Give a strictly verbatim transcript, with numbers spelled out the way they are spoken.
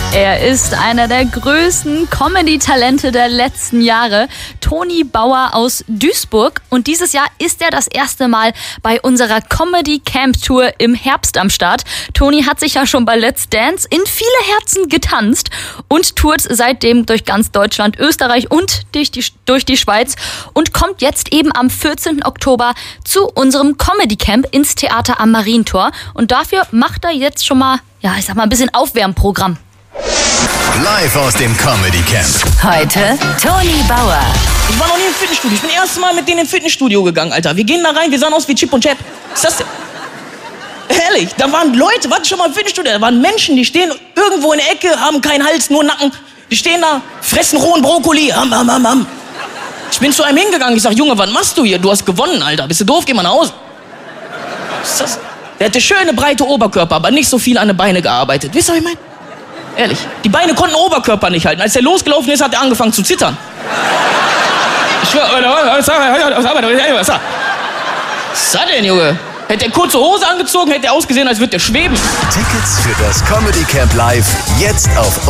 Er ist einer der größten Comedy-Talente der letzten Jahre, Toni Bauer aus Duisburg. Und dieses Jahr ist er das erste Mal bei unserer Comedy-Camp-Tour im Herbst am Start. Toni hat sich ja schon bei Let's Dance in viele Herzen getanzt und tourt seitdem durch ganz Deutschland, Österreich und durch die, durch die Schweiz und kommt jetzt eben am vierzehnten Oktober zu unserem Comedy-Camp ins Theater am Marientor. Und dafür macht er jetzt schon mal, ja, ich sag mal, ein bisschen Aufwärmprogramm. Live aus dem Comedy Camp. Heute Toni Bauer. Ich war noch nie im Fitnessstudio. Ich bin das erste Mal mit denen ins Fitnessstudio gegangen, Alter. Wir gehen da rein, wir sahen aus wie Chip und Chap. Was ist das denn? Ehrlich, da waren Leute, warte schon mal im Fitnessstudio, da waren Menschen, die stehen irgendwo in der Ecke, haben keinen Hals, nur Nacken. Die stehen da, fressen rohen Brokkoli. Ham, ham, ham, ham. Ich bin zu einem hingegangen, ich sag, Junge, was machst du hier? Du hast gewonnen, Alter. Bist du doof? Geh mal nach Hause. Was ist das? Der hatte schöne, breite Oberkörper, aber nicht so viel an den Beinen gearbeitet. Wisst ihr, was ich meine? Ehrlich. Die Beine konnten den Oberkörper nicht halten. Als er losgelaufen ist, hat er angefangen zu zittern. Ich schwör, was ist das denn, Junge? Hätte er kurze Hose angezogen, hätte er ausgesehen, als würde er schweben. Tickets für das Comedy Camp Live jetzt auf